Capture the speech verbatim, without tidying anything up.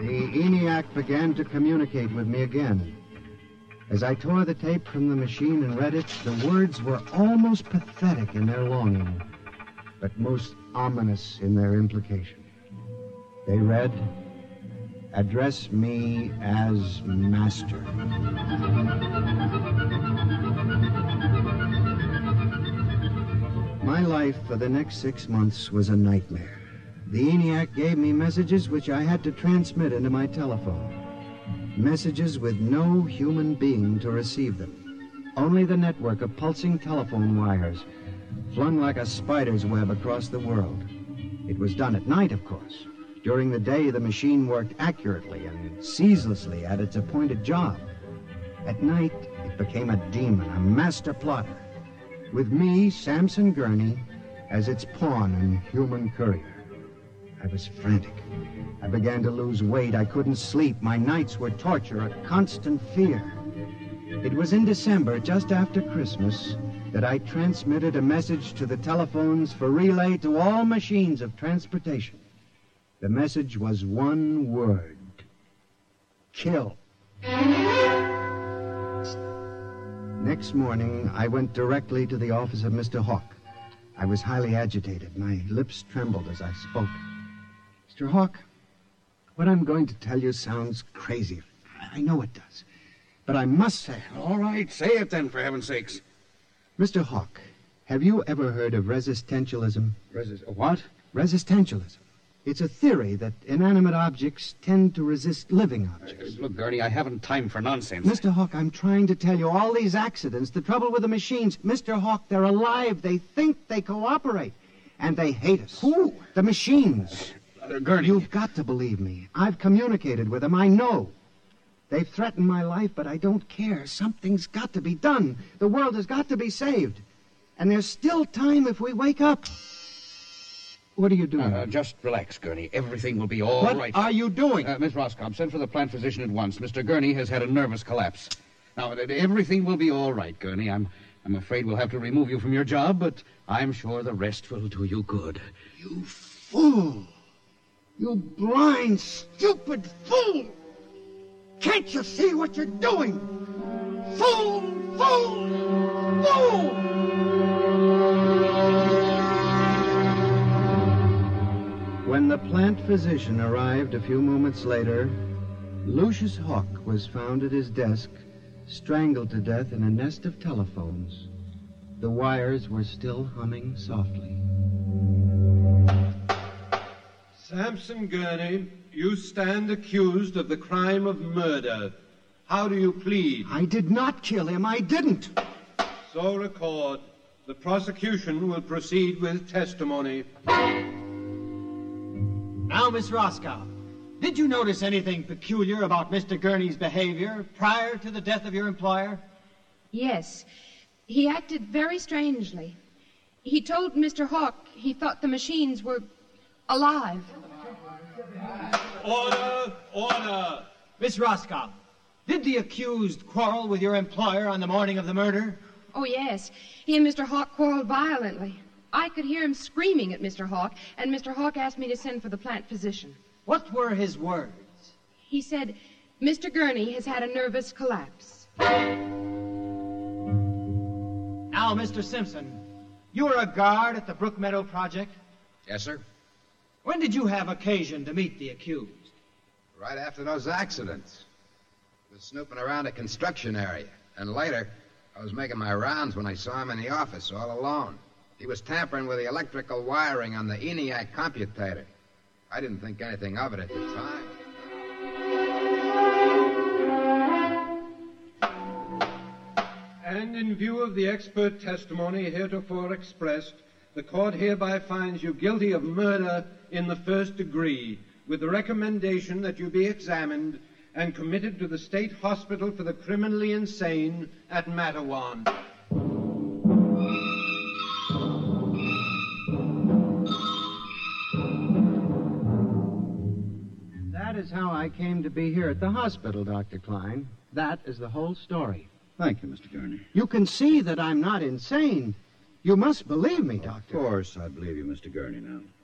the ENIAC began to communicate with me again. As I tore the tape from the machine and read it, the words were almost pathetic in their longing, but most ominous in their implication. They read, "Address me as Master." My life for the next six months was a nightmare. The ENIAC gave me messages which I had to transmit into my telephone. Messages with no human being to receive them. Only the network of pulsing telephone wires, flung like a spider's web across the world. It was done at night, of course. During the day, the machine worked accurately and ceaselessly at its appointed job. At night, it became a demon, a master plotter, with me, Samson Gurney, as its pawn and human courier. I was frantic. I began to lose weight. I couldn't sleep. My nights were torture, a constant fear. It was in December, just after Christmas, that I transmitted a message to the telephones for relay to all machines of transportation. The message was one word: kill. Next morning, I went directly to the office of Mister Hawk. I was highly agitated. My lips trembled as I spoke. Mister Hawk, what I'm going to tell you sounds crazy. I know it does. But I must say it. All right, say it then, for heaven's sakes. Mister Hawk, have you ever heard of resistentialism? Resist... What? Resistentialism. It's a theory that inanimate objects tend to resist living objects. Uh, look, Gurney, I haven't time for nonsense. Mister Hawk, I'm trying to tell you, all these accidents, the trouble with the machines, Mister Hawk, they're alive. They think, they cooperate. And they hate us. Who? The machines. Uh, Gurney. You've got to believe me. I've communicated with them. I know. They've threatened my life, but I don't care. Something's got to be done. The world has got to be saved. And there's still time if we wake up. What are you doing? Uh, just relax, Gurney. Everything will be all what right. What are you doing? Uh, Miss Roscoe, send for the plant physician at once. Mister Gurney has had a nervous collapse. Now, everything will be all right, Gurney. I'm, I'm afraid we'll have to remove you from your job, but I'm sure the rest will do you good. You fool! You blind, stupid fool! Can't you see what you're doing? Fool! Fool! Fool! When the plant physician arrived a few moments later, Lucius Hawk was found at his desk, strangled to death in a nest of telephones. The wires were still humming softly. Samson Gurney, you stand accused of the crime of murder. How do you plead? I did not kill him. I didn't. So record. The prosecution will proceed with testimony. Now, Miss Roscoe, did you notice anything peculiar about Mister Gurney's behavior prior to the death of your employer? Yes. He acted very strangely. He told Mister Hawk he thought the machines were alive. Order! Order! Miss Roscoe, did the accused quarrel with your employer on the morning of the murder? Oh, yes. He and Mister Hawk quarreled violently. I could hear him screaming at Mister Hawk, and Mister Hawk asked me to send for the plant physician. What were his words? He said, Mister Gurney has had a nervous collapse. Now, Mister Simpson, you were a guard at the Brook Meadow Project? Yes, sir. When did you have occasion to meet the accused? Right after those accidents. I was snooping around a construction area. And later, I was making my rounds when I saw him in the office all alone. He was tampering with the electrical wiring on the ENIAC computator. I didn't think anything of it at the time. And in view of the expert testimony heretofore expressed, the court hereby finds you guilty of murder in the first degree, with the recommendation that you be examined and committed to the State Hospital for the Criminally Insane at Matawan. That is how I came to be here at the hospital, Doctor Klein. That is the whole story. Thank you, Mister Gurney. You can see that I'm not insane. You must believe me, Doctor. Of course I believe you, Mister Gurney, now.